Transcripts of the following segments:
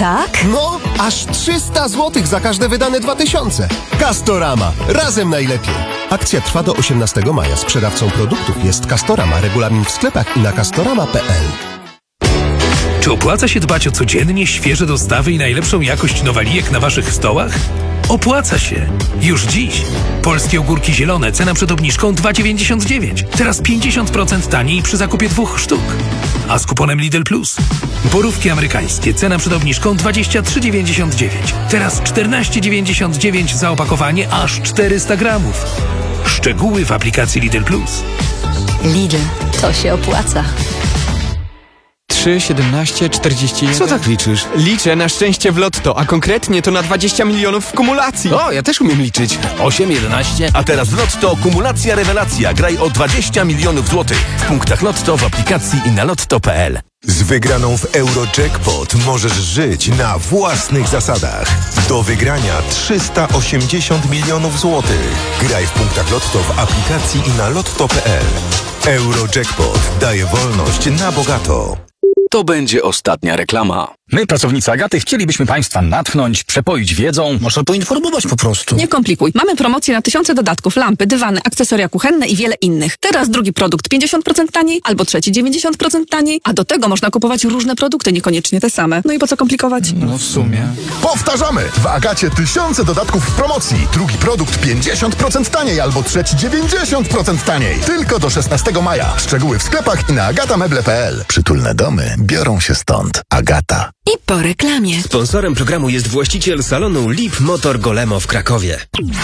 Tak? No, aż 300 zł za każde wydane 2000. Castorama. Razem najlepiej. Akcja trwa do 18 maja. Sprzedawcą produktów jest Castorama. Regulamin w sklepach i na castorama.pl. Czy opłaca się dbać o codziennie świeże dostawy i najlepszą jakość nowalijek na waszych stołach? Opłaca się. Już dziś. Polskie ogórki zielone, cena przed obniżką 2,99. Teraz 50% taniej przy zakupie 2 sztuk. A z kuponem Lidl Plus. Borówki amerykańskie, cena przed obniżką 23,99. Teraz 14,99 za opakowanie aż 400 gramów. Szczegóły w aplikacji Lidl Plus. Lidl, to się opłaca. 3, 17, 41... Co tak liczysz? Liczę na szczęście w lotto, a konkretnie to na 20 milionów w kumulacji. O, ja też umiem liczyć. 8, 11... A teraz w Lotto kumulacja rewelacja. Graj o 20 milionów złotych. W punktach Lotto, w aplikacji i na lotto.pl. Z wygraną w Eurojackpot możesz żyć na własnych zasadach. Do wygrania 380 milionów złotych. Graj w punktach Lotto w aplikacji i na lotto.pl. Eurojackpot daje wolność na bogato. To będzie ostatnia reklama. My, pracownicy Agaty, chcielibyśmy Państwa natchnąć, przepoić wiedzą. Można poinformować po prostu. Nie komplikuj. Mamy promocję na tysiące dodatków, lampy, dywany, akcesoria kuchenne i wiele innych. Teraz drugi produkt 50% taniej, albo trzeci 90% taniej, a do tego można kupować różne produkty, niekoniecznie te same. No i po co komplikować? No w sumie. Powtarzamy! W Agacie tysiące dodatków w promocji. Drugi produkt 50% taniej, albo trzeci 90% taniej. Tylko do 16 maja. Szczegóły w sklepach i na agatameble.pl. Przytulne domy biorą się stąd. Agata. I po reklamie. Sponsorem programu jest właściciel salonu Lip Motor Golemo w Krakowie.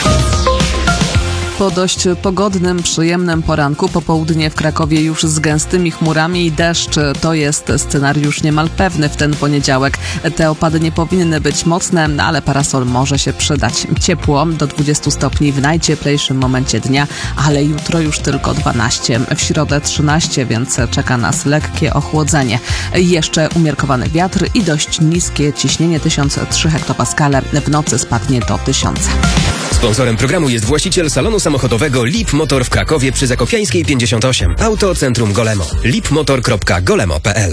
Po dość pogodnym, przyjemnym poranku, popołudnie w Krakowie już z gęstymi chmurami i deszcz. To jest scenariusz niemal pewny w ten poniedziałek. Te opady nie powinny być mocne, ale parasol może się przydać. Ciepło do 20 stopni w najcieplejszym momencie dnia, ale jutro już tylko 12. W środę 13, więc czeka nas lekkie ochłodzenie. Jeszcze umiarkowany wiatr i dość niskie ciśnienie 1003 hektopaskale. W nocy spadnie do 1000. Sponsorem programu jest właściciel salonu samochodowego Lip Motor w Krakowie przy Zakopiańskiej 58. Autocentrum Golemo. lipmotor.golemo.pl.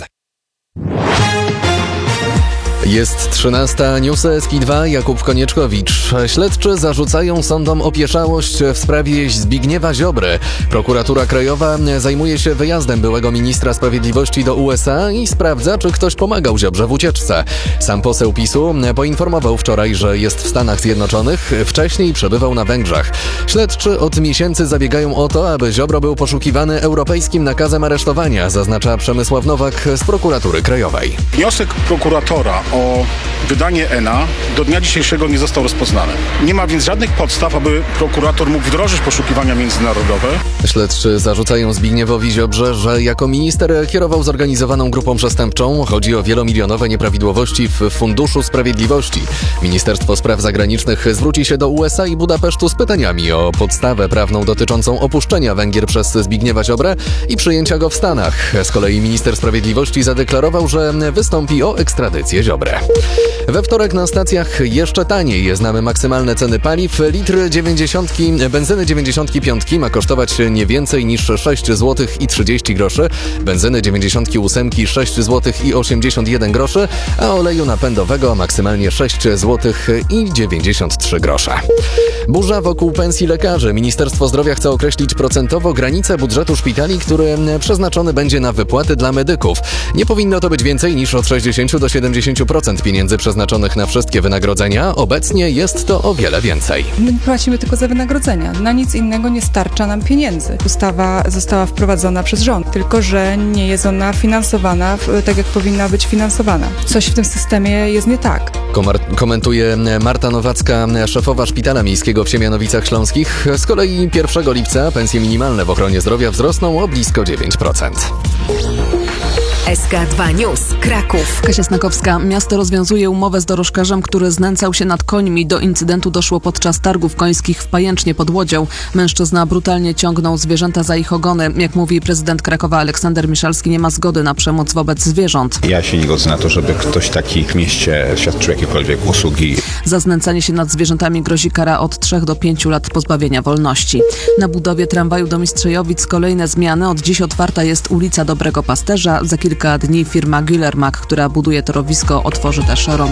Jest 13, newsy SK2, Jakub Konieczkowicz. Śledczy zarzucają sądom opieszałość w sprawie Zbigniewa Ziobry. Prokuratura Krajowa zajmuje się wyjazdem byłego ministra sprawiedliwości do USA i sprawdza, czy ktoś pomagał Ziobrze w ucieczce. Sam poseł PiS-u poinformował wczoraj, że jest w Stanach Zjednoczonych, wcześniej przebywał na Węgrzech. Śledczy od miesięcy zabiegają o to, aby Ziobro był poszukiwany europejskim nakazem aresztowania, zaznacza Przemysław Nowak z Prokuratury Krajowej. Wniosek prokuratora o wydanie ENA do dnia dzisiejszego nie został rozpoznany. Nie ma więc żadnych podstaw, aby prokurator mógł wdrożyć poszukiwania międzynarodowe. Śledczy zarzucają Zbigniewowi Ziobrze, że jako minister kierował zorganizowaną grupą przestępczą. Chodzi o wielomilionowe nieprawidłowości w Funduszu Sprawiedliwości. Ministerstwo Spraw Zagranicznych zwróci się do USA i Budapesztu z pytaniami o podstawę prawną dotyczącą opuszczenia Węgier przez Zbigniewa Ziobrę i przyjęcia go w Stanach. Z kolei minister sprawiedliwości zadeklarował, że wystąpi o ekstradycję Ziobry. We wtorek na stacjach jeszcze taniej. Znamy maksymalne ceny paliw. Litr benzyny 95 ma kosztować nie więcej niż 6 zł i 30 groszy. Benzyny 98 6 zł i 81 groszy, a oleju napędowego maksymalnie 6 zł i 93 grosze. Burza wokół pensji lekarzy. Ministerstwo Zdrowia chce określić procentowo granicę budżetu szpitali, który przeznaczony będzie na wypłaty dla medyków. Nie powinno to być więcej niż od 60 do 70% pieniędzy przeznaczonych na wszystkie wynagrodzenia. Obecnie jest to o wiele więcej. My płacimy tylko za wynagrodzenia. Na nic innego nie starcza nam pieniędzy. Ustawa została wprowadzona przez rząd, tylko że nie jest ona finansowana tak, jak powinna być finansowana. Coś w tym systemie jest nie tak. Komentuje Marta Nowacka, szefowa Szpitala Miejskiego w Siemianowicach Śląskich. Z kolei 1 lipca pensje minimalne w ochronie zdrowia wzrosną o blisko 9%. SK2 News, Kraków. Kasia Snakowska. Miasto rozwiązuje umowę z dorożkarzem, który znęcał się nad końmi. Do incydentu doszło podczas targów końskich w Pajęcznie pod Łodzią. Mężczyzna brutalnie ciągnął zwierzęta za ich ogony. Jak mówi prezydent Krakowa Aleksander Miszalski, nie ma zgody na przemoc wobec zwierząt. Ja się nie godzę na to, żeby ktoś taki w mieście świadczył jakiekolwiek usługi. Za znęcanie się nad zwierzętami grozi kara od 3 do 5 lat pozbawienia wolności. Na budowie tramwaju do Mistrzejowic kolejne zmiany. Od dziś otwarta jest ulica Dobrego Pasterza. Za kilka dni firma Gillermack, która buduje torowisko, otworzy też rond